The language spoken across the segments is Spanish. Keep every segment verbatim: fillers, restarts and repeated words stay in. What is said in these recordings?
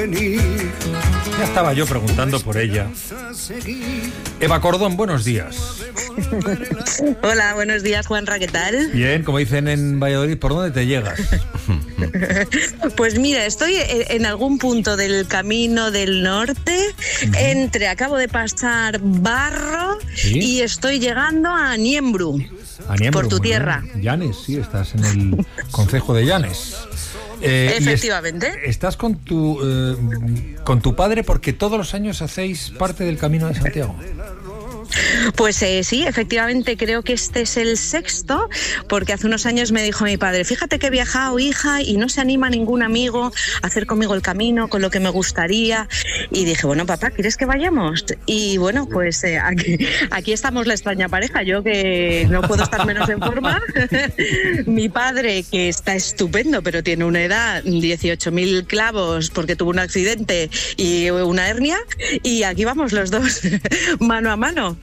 Ya estaba yo preguntando por ella. Eva Cordón, buenos días. Hola, buenos días, Juanra, ¿qué tal? Bien, como dicen en Valladolid, ¿por dónde te llegas? Pues mira, estoy en algún punto del camino del norte, uh-huh. entre, acabo de pasar Barro, ¿sí? Y estoy llegando a Niembru, a Niembru por tu tierra. Bien. Llanes, sí, estás en el concejo de Llanes. Eh, Efectivamente. Es, estás con tu eh, con tu padre porque todos los años hacéis parte del Camino de Santiago. Pues eh, sí, efectivamente creo que este es el sexto, porque hace unos años me dijo mi padre, fíjate que he viajado, hija, y no se anima ningún amigo a hacer conmigo el camino, con lo que me gustaría. Y dije, bueno, papá, ¿quieres que vayamos? Y bueno, pues eh, aquí, aquí estamos la extraña pareja, yo que no puedo estar menos en forma, mi padre que está estupendo, pero tiene una edad, dieciocho mil clavos, porque tuvo un accidente y una hernia, y aquí vamos los dos, mano a mano.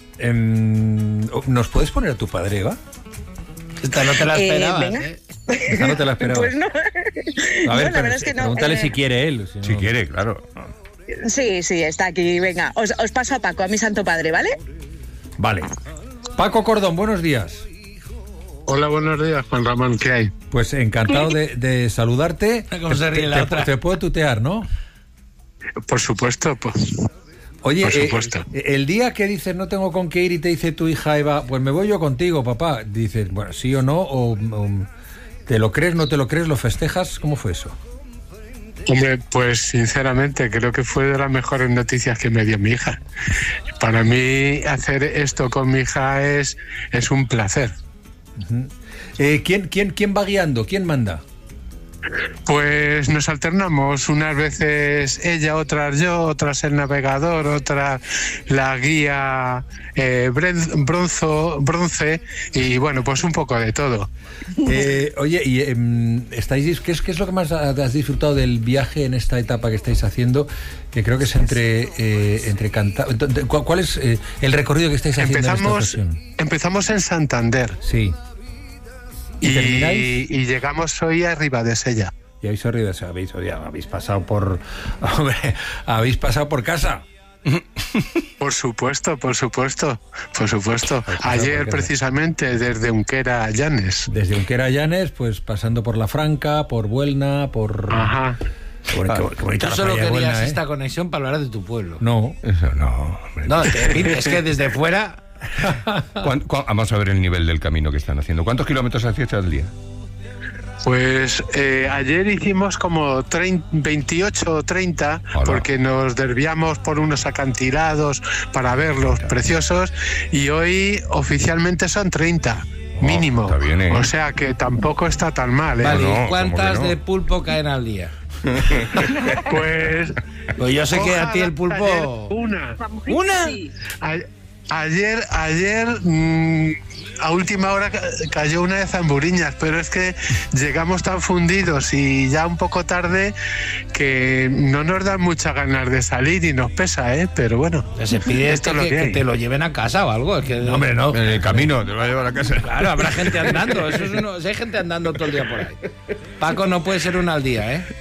¿Nos puedes poner a tu padre, Eva? Esta no te la esperabas, eh, ¿eh? Esta no te la esperabas. Pues no. A ver, no, la verdad es que no. Pregúntale eh... si quiere él. Si, no... si quiere, claro. Sí, sí, está aquí. Venga, os, os paso a Paco, a mi santo padre, ¿vale? Vale. Paco Cordón, buenos días. Hola, buenos días, Juan Ramón, ¿qué hay? Pues encantado de, de saludarte. ¿Cómo se ríe la te, otra? Te, te puedo tutear, ¿no? Por supuesto, pues... Oye, por supuesto. Eh, el día que dices no tengo con qué ir y te dice tu hija Eva, pues me voy yo contigo, papá, dices, bueno, sí o no, o, o te lo crees, no te lo crees, lo festejas, ¿cómo fue eso? Hombre, pues sinceramente creo que fue de las mejores noticias que me dio mi hija. Para mí hacer esto con mi hija es, es un placer. Uh-huh. eh, ¿quién, quién, ¿Quién va guiando? ¿Quién manda? Pues nos alternamos, unas veces ella, otras yo, otras el navegador, otra la guía eh, bronzo, bronce y bueno, pues un poco de todo. Eh, oye, y eh, estáis, ¿qué es, ¿qué es lo que más has disfrutado del viaje en esta etapa que estáis haciendo? Que creo que es entre eh, entre Canta... ¿Cuál es eh, el recorrido que estáis haciendo empezamos, en esta ocasión? Empezamos en Santander. Sí. ¿Y, y, y llegamos hoy a Ribadesella. Y habéis oído, habéis, habéis pasado por hombre, habéis pasado por casa. Por supuesto, por supuesto, por supuesto. Ayer precisamente desde Unquera a Llanes. Desde Unquera a Llanes, pues pasando por La Franca, por Buelna, por... Ajá. Qué bonito, qué bonita Tú solo querías Buelna, ¿eh? esta conexión para hablar de tu pueblo. No, eso no. Hombre. No, te, es que desde fuera... Vamos a ver el nivel del camino que están haciendo. ¿Cuántos kilómetros hacías al día? Pues eh, ayer hicimos como treinta, veintiocho o treinta. Hola. Porque nos desviamos por unos acantilados para verlos ya, preciosos y hoy oficialmente son treinta. Oh, mínimo. Está bien, ¿eh? O sea que tampoco está tan mal, ¿eh? Vale, no, ¿cuántas no? de pulpo caen al día? Pues... Pues yo sé que a ti el pulpo... Una. ¿Una? Sí. A, ayer, ayer... Mmm, a última hora cayó una de zamburiñas, pero es que llegamos tan fundidos y ya un poco tarde que no nos dan muchas ganas de salir y nos pesa, ¿eh? Pero bueno, se pide esto que, que, que te lo lleven a casa o algo. Es que, no, hombre, no. En el camino te lo va a llevar a casa. Claro, habrá gente andando. Eso es uno, si hay gente andando todo el día por ahí. Paco, no puede ser una al día, ¿eh?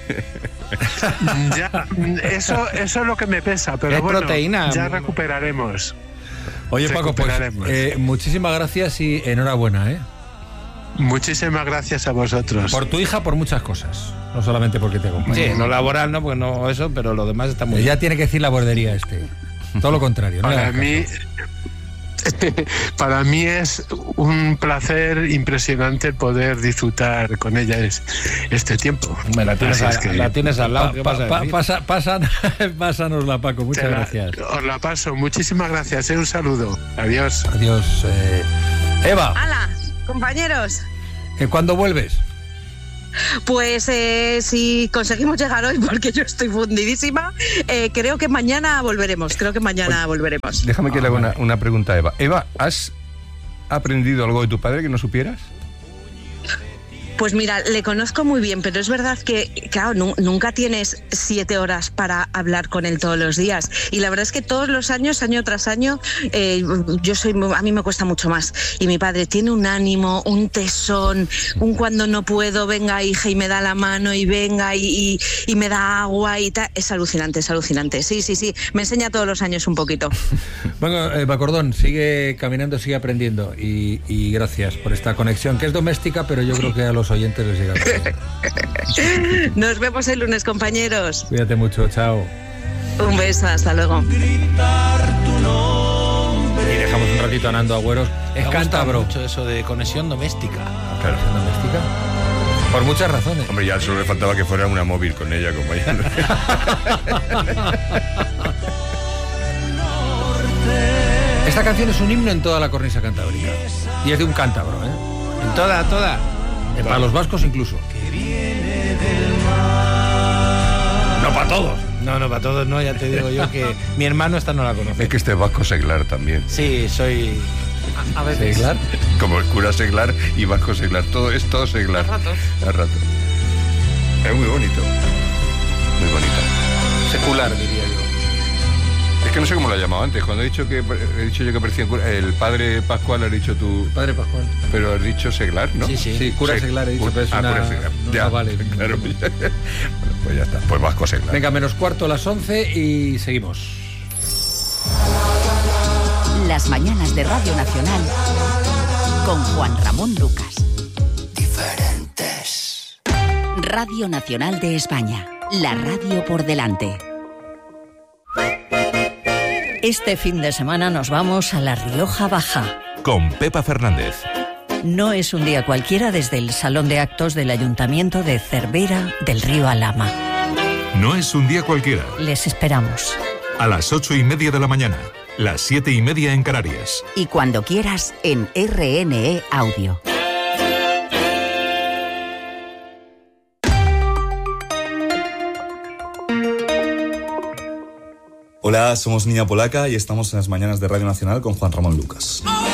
Ya, eso, eso es lo que me pesa, pero es bueno, proteína. Ya recuperaremos. Oye, Paco, pues eh, muchísimas gracias y enhorabuena, ¿eh? Muchísimas gracias a vosotros. Por tu hija, por muchas cosas, no solamente porque te acompaña. Sí, no laboral, no, pues no eso, pero lo demás está muy eh, bien. Ya tiene que decir la bordería este. Todo lo contrario, ¿no? Para mí, para mí es un placer impresionante poder disfrutar con ella es, este tiempo. Me la tienes, a, es que, la tienes al lado. Pa, pa, pa, pasa, pasan, pásanosla, Paco. Muchas la, gracias. Os la paso. Muchísimas gracias. Eh, un saludo. Adiós. Adiós. Eh, Eva. ¡Hala, compañeros! ¿Eh, ¿Cuándo vuelves? Pues eh, si conseguimos llegar hoy, porque yo estoy fundidísima, eh, creo que mañana volveremos, creo que mañana Oye, volveremos. Déjame que ah, le haga vale. una, una pregunta a Eva. Eva, ¿has aprendido algo de tu padre que no supieras? Pues mira, le conozco muy bien, pero es verdad que, claro, nu- nunca tienes siete horas para hablar con él todos los días. Y la verdad es que todos los años, año tras año, eh, yo soy, a mí me cuesta mucho más. Y mi padre tiene un ánimo, un tesón, un cuando no puedo, venga hija y me da la mano y venga y, y, y me da agua y tal. Es alucinante, es alucinante. Sí, sí, sí, me enseña todos los años un poquito. Bueno, eh, Bacordón, sigue caminando, sigue aprendiendo y, y gracias por esta conexión, que es doméstica, pero yo creo que a los oyentes les llega. Nos vemos el lunes, compañeros. Cuídate mucho, chao. Un beso, hasta luego. Y dejamos un ratito a Nando Agüeros. Es cántabro. mucho eso de conexión doméstica. Claro, doméstica. Por muchas razones. Hombre, ya solo le faltaba que fuera una móvil con ella, compañero. Esta canción es un himno en toda la cornisa cantábrica. Y es de un cántabro, ¿eh? En toda, toda. Eh, Para los vascos incluso. No para todos. No, no, para todos no, ya te digo yo que mi hermano esta no la conoce. Es que este es vasco seglar también. Sí, soy... A, a veces. ¿Seglar? Como el cura seglar y vasco seglar. Todo es todo seglar. A ratos. A ratos. Es muy bonito. Muy bonito. Secular, diría yo. Es que no sé cómo lo he llamado antes. Cuando he dicho que he dicho yo que parecía cura, el padre Pascual, has dicho tú. Padre Pascual. Pero has dicho seglar, ¿no? Sí, sí. Sí, cura Sí. seglar he dicho, pero es Ah, una... cura seglar. no, Ya, no vale. claro. Bueno, pues ya está. Pues vasco seglar. Venga, menos cuarto, las once y seguimos. Las mañanas de Radio Nacional con Juan Ramón Lucas. Diferentes. Radio Nacional de España. La radio por delante. Este fin de semana nos vamos a La Rioja Baja. Con Pepa Fernández. No es un día cualquiera desde el Salón de Actos del Ayuntamiento de Cervera del Río Alhama. No es un día cualquiera. Les esperamos. A las ocho y media de la mañana. Las siete y media en Canarias. Y cuando quieras en R N E Audio. Hola, somos Niña Polaca y estamos en las mañanas de Radio Nacional con Juan Ramón Lucas.